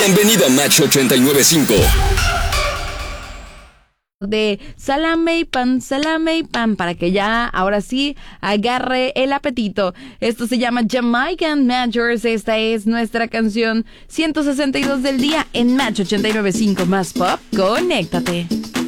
Bienvenido a Match 89.5. De salame y pan, para que ya, ahora sí, agarre el apetito. Esto se llama Jamaican Majors. Esta es nuestra canción 162 del día en Match 89.5. Más pop, conéctate.